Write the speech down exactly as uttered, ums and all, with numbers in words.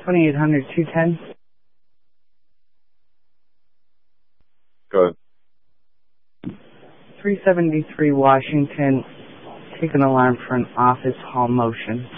twenty-eight hundred, two ten. Go ahead. three seventy-three Washington. Take an alarm for an office hall motion.